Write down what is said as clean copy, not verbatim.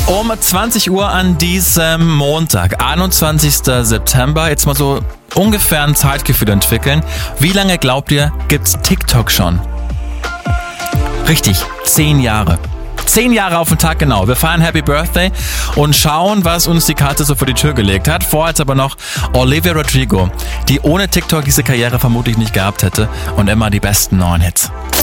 Um 20 Uhr an diesem Montag, 21. September, jetzt mal so ungefähr ein Zeitgefühl entwickeln. Wie lange glaubt ihr, gibt's TikTok schon? Richtig, 10 Jahre. 10 Jahre auf den Tag genau. Wir feiern Happy Birthday und schauen, was uns die Karte so vor die Tür gelegt hat. Vorher jetzt aber noch Olivia Rodrigo, die ohne TikTok diese Karriere vermutlich nicht gehabt hätte und immer die besten neuen Hits.